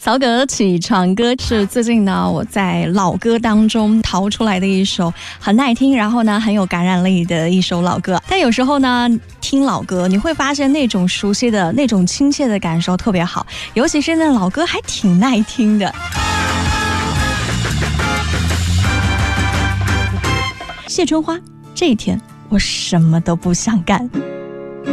曹格起床歌是最近呢我在老歌当中淘出来的一首很耐听，然后呢很有感染力的一首老歌。但有时候呢听老歌你会发现那种熟悉的那种亲切的感受特别好，尤其是那老歌还挺耐听的。谢春花，这一天我什么都不想干。